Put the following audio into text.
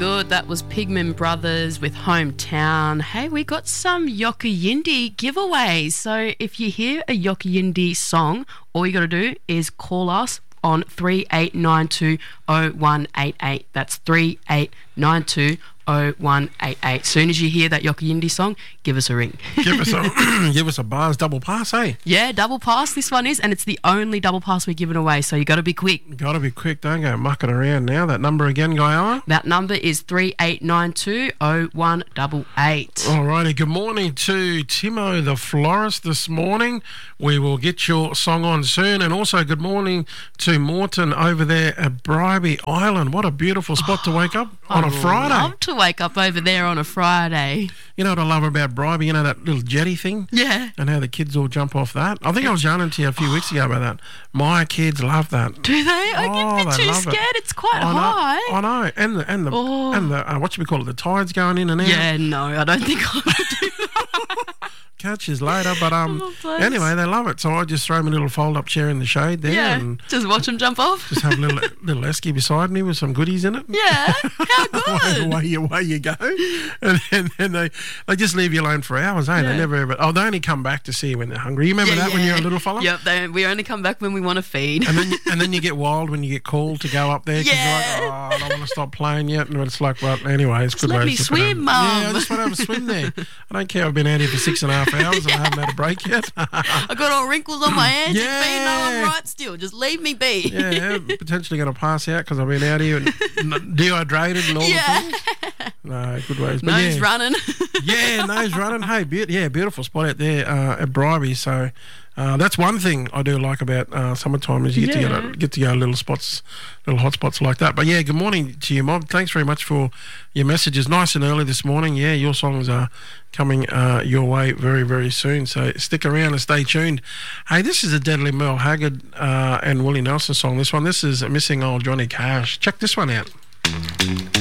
good. That was Pigman Brothers with Hometown. Hey, we got some Yokkayindi giveaways. So if you hear a Yokkayindi song, all you got to do is call us on 38920188. That's 38920188. Soon as you hear that Yokkayindi song, give us a ring. Give us a bars double pass, eh? Yeah, double pass this one is, and it's the only double pass we're giving away, so you got to be quick. Got to be quick, don't go mucking around now. That number again, Guyana? That number is 38920188. Alrighty, good morning to Timo the florist this morning. We will get your song on soon, and also good morning to Morton over there at Bribie Island. What a beautiful spot to wake up on a Friday. I'd love to wake up over there on a Friday. You know what I love about Bribie? You know that little jetty thing? Yeah. And how the kids all jump off that? I think I was yarning to you a few weeks ago about that. My kids love that. Do they? I get a bit too scared. It's quite high. I know. And the what should we call it? The tides going in and out. Yeah, no, I don't think I would do that. Catches later, but anyway, they love it. So I just throw my little fold-up chair in the shade there, and just watch them jump off. Just have a little esky beside me with some goodies in it. Yeah, how good. away you go, and then they just leave you alone for hours, eh? Yeah. They never ever. Oh, they only come back to see you when they're hungry. You remember that when you're a little fella? Yep, we only come back when we want to feed. And then you get wild when you get called to go up there. Yeah. You're like, I don't want to stop playing yet, and it's like, well, anyway, it's just good. Let me swim, Mum. Yeah, I just want to have a swim there. I don't care. I've been out here for 6.5 hours. I haven't had a break yet. I got all wrinkles on my hands. Yeah. Just me, no, I'm right still. Just leave me be. Yeah, potentially going to pass out because I've been out here and dehydrated and all the things. No, good ways. But nose running. Yeah, nose running. Hey, beautiful spot out there at Bribie. So that's one thing I do like about summertime is you get to go little spots, little hot spots like that. But yeah, good morning to you, Mob. Thanks very much for your messages. Nice and early this morning. Yeah, your songs are coming your way very, very soon. So stick around and stay tuned. Hey, this is a Deadly Merle Haggard and Willie Nelson song. This is Missing Old Johnny Cash. Check this one out.